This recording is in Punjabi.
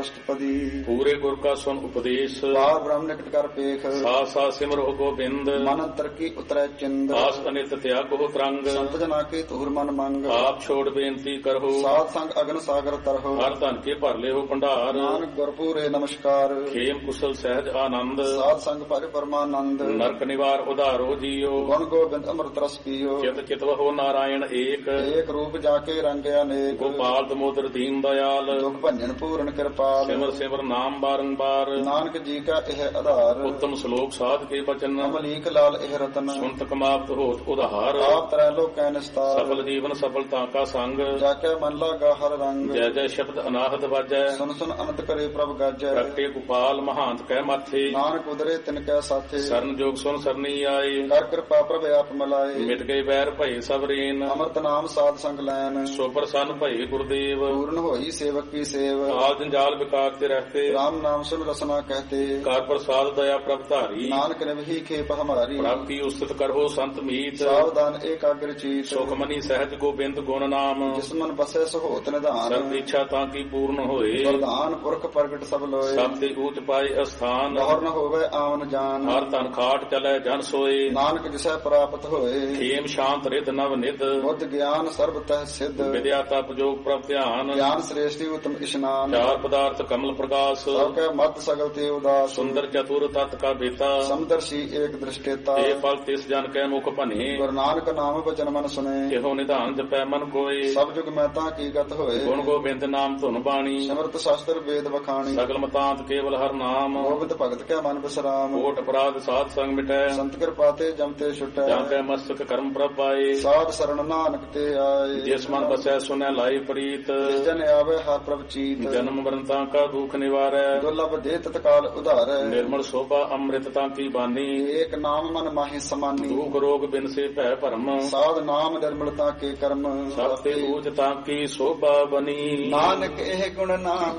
ਅਸ਼ਟਪਦੀ। ਪੂਰੇ ਗੁਰ ਕਾ ਸੁਨ ਉਪਦੇਸ਼, ਬਾਰ ਬ੍ਰਹਮ ਨਿਕਟ ਕਰ ਪੇਖ, ਸਾਥ ਸਾਥ ਸਿਮਰੋ ਗੋਬਿੰਦ। ਮਨ ਅੰਤਰ ਕੀ ਉਤਰੈ ਚਿੰਦ, ਆਸ ਅਨਿਤ ਤਿਆਗੋ ਤਰੰਗ। ਸੰਤ ਜਨਾ ਕੇ ਧੂਰ ਮਨ ਮੰਗ, ਆਪ ਛੋੜ ਬੇਨਤੀ ਕਰੋ, ਸਾਧ ਸੰਗ ਅਗਨ ਸਾਗਰ ਤਰਹੁ। ਹਰ ਧਨ ਕੇ ਭਰ ਲਿਓ ਭੰਡਾਰ, ਨਾਨਕ ਗੁਰਪੂਰੇ ਨਮਸਕਾਰ, ਖੇਮ ਕੁਸ਼ਲ ਸਹਿਜ ਆਨੰਦ। ਸਾਧ ਸੰਗ ਭਜ ਪਰਮਾਨੰਦ, ਨਰਕ ਨਿਵਾਰ ਉਧਾਰੋ ਜੀਓ, ਗੁਣ ਗੋਬਿੰਦ ਅੰਮ੍ਰਿਤ ਰਸ ਪੀਓ। ਚਿਤ ਚਿਤਵਹੁ ਨਾਰਾਇਣ ਏਕ, ਏਕ ਰੂਪ ਜਾ ਕੇ ਰੰਗ ਅਨੇਕ, ਗੋਪਾਲ ਦਮੋਦਰ ਦੀਨ ਦਇਆਲ। ਦੁਖ ਭੰਜਨ ਪੂਰਨ ਕਿਰਪਾਲ, ਸਿਮਰ ਸਿਮਰ ਨਾਮ ਬਾਰੰਬਾਰ, ਨਾਨਕ ਜੀ ਕਾ ਇਹ ਆਧਾਰ। ਉੱਤਮ ਸ਼ਲੋਕ ਸਾਧ ਕੇ ਬਚਨ, ਅਮਲੀਕ ਲਾਲ ਇਹ ਰਤਨ, ਸੁਨਤ ਕਮਾਪਤ ਹੋਤ ਉਧਾਰ। ਆਪ ਤਰੈ ਲੋਕੈ ਨਿਸਤਾਰ, ਸਫਲ ਜੀਵਨ ਸਫਲਤਾ ਕਾ ਸੰਗ, ਜਾ ਕੇ ਮਨ ਲਾਗਾ ਹਰ ਰੰਗ। ਜੈ ਜੈ ਸ਼ਬਦ ਅਨਾਹਤ ਵਾਜੈ, ਸੁਨ ਸੁਨ ਅਨੰਤ ਕਰੇ ਪ੍ਰਭ ਗਾਜੈ। ਪ੍ਰਗਟੇ ਗੋਪਾਲ ਮਹਾਂਤ ਕਹਿ ਮਾਥੇ, ਨਾਨਕ ਉਦਰੇ ਤਿਨ ਕੈ ਸਾਥੇ, ਸਰਨ ਜੋਗ ਸੁਨ ਸਰਨੀ ਆਏ। ਕਰ ਕਿਰਪਾ ਪ੍ਰਭ ਆਪ ਮਲਾਏ, ਮਿਟ ਗਏ ਵੈਰ ਭਏ ਸਭ ਰੇਨ, ਅੰਮ੍ਰਿਤ ਨਾਮ ਸਾਧ ਸੰਗ ਲੈਨ। ਸੋ ਪ੍ਰਸੰਨ ਭਏ ਗੁਰਦੇਵ, ਪੂਰਨ ਹੋਈ ਸੇਵਕ ਕੀ ਸੇਵ, ਆਲ ਜੰਜਾਲ ਵਿਕਾਰ ਤੇ ਰਹਤੇ। ਰਾਮ ਨਾਮ ਸੁਨ ਰਸਨਾ ਕਹਤੇ, ਕਰ ਪ੍ਰਸਾਦ ਦਇਆ ਪ੍ਰਭ ਧਾਰੀ। ਨਾਨਕ ਨਿਵਹੀ ਖੇਪ ਹਮਾਰੀ, ਪ੍ਰਭ ਕੀ ਉਸਤਤ ਕਰੋ ਸੰਤ ਮੀਤ। ਸਾਵਧਾਨ ਏਕਾਗਰ ਚੀਤ, ਸੁਖ ਮਨੀ ਸਹਿਜ ਗੋਬਿੰਦ ਗੁਣ ਨਾਮ। ਜਿਸ ਮਨ ਬਸੈ ਸਹੋਤ ਨਿਧਾਨ, ਸਰਬ ਇੱਛਾ ਤਾਂ ਕੀ ਪੂਰਨ ਹੋਏ, ਵਰਦਾਨ ਪੁਰਖ ਪ੍ਰਗਟ ਸਭ ਲੋਏ। ਸਭ ਤੇ ਊਚ ਪਾਏ ਅਸਥਾਨ, ਦਹਰ ਨ ਹੋਵੇ ਆਵਨ ਜਾਨ, ਹਰ ਤਨ ਖਾਟ ਚਲੈ ਜਨ ਸੋਏ। ਨਾਨਕ ਜਿਸੈ ਪ੍ਰਾਪਤ ਹੋਏ, ਖੇਮ ਸ਼ਾਂਤ ਰਿਧ ਨਵ ਨਿਧ। ਬੁੱਧ ਗਿਆਨ ਸਰਬ ਤਹਿ ਸਿੱਧ, ਵਿਦਿਆ ਤਪ ਜੋਗ ਪ੍ਰਭ ਧਿਆਨ। ਗਿਆਨ ਸ੍ਰੇਸ਼ਟੀ ਉਤਮ ਇਸ਼ਨਾਨ, ਚਾਰ ਪਦਾਰਥ ਕਮਲ ਪ੍ਰਕਾਸ਼। ਸਭ ਕੈ ਮਤ ਸਗਲ ਤੇ ਉਦਾਸ, ਸੁੰਦਰ ਚਤੁਰ ਤਤ ਕਾ ਬੇਤਾ। ਸਮਦਰਸ਼ੀ ਏਕ ਦ੍ਰਿਸ਼ਟੇਤਾ, ਇਹ ਫਲ ਤਿਸ ਜਨ ਕੈ ਮੁਖ ਭਨੇ। ਗੁਰੂ ਨਾਨਕ ਨਾਮ ਬਚਨ ਮਨ ਸੁਨੇ, ਇਹੋ ਨਿਧਾਨ ਜਪੈ ਮਨ ਕੋਏ। ਸਭ ਜੁਗ ਮੈਂ ਤਾਂ ਕੀ ਗਤ ਹੋਏ। ਗੁਣ ਗੋਬਿੰਦ ਨਾਮ ਧੁਨ ਬਾਣੀ, ਸਿਮਰਤ ਸ਼ਾਸਤਰ ਵੇਦ ਵਖਾਣੀ, ਸਗਲ ਮਤਾਂਤ ਕੇਵਲ ਹਰ ਨਾਮ। ਗੋਬਿੰਦ ਭਗਤ ਕੈ ਮਨ ਬਿਸਰਾਮ, ਕੋਟ ਅਪਰਾਧ ਸਾਧ ਸੰਗ ਮਿਟੈ। ਸੰਤ ਕਿਰਪਾ ਤੇ ਜਮ ਤੇ ਛੁਟੈ, ਜਾਂ ਕੈ ਮਸਤਕ ਕਰਮ ਪ੍ਰਭ ਪਾਏ। ਸਾਧ ਸਰਣ ਨਾਨਕ ਤੇ ਆਏ, ਜਿਸ ਮਨ ਬਸੈ ਸੁਨੈ ਲਾਈ ਪ੍ਰੀਤ। ਜਿਸ ਜਨ ਆਵੇ ਹਰ ਪ੍ਰਭ ਚੀਤ, ਜਨਮ ਮਰਨ ਤਾਂ ਕਾ ਦੁਖ ਨਿਵਾਰੈ। ਦੁਰਲਭ ਦੇ ਤਤਕਾਲ ਉਧਾਰੈ, ਨਿਰਮਲ ਸੋਭਾ ਅੰਮ੍ਰਿਤ ਤਾਂ ਕੀ ਬਾਨੀ। ਏਕ ਨਾਮ ਮਨ ਮਾਹੀ ਸਮਾਨੀ, ਦੁਖ ਰੋਗ ਬਿਨ ਸੇ ਭੈ ਭਰਮ। ਸਾਧ ਨਾਮ ਨਿਰਮਲਤਾ ਕੇ ਕਰਮ, ਸਭ ਤੇ ਊਚ ਤਾਂ ਕੀ ਸੋਭਾ ਬਨੀ। ਨਾਨਕ ਇਹ ਗੁਣ ਨਾਮ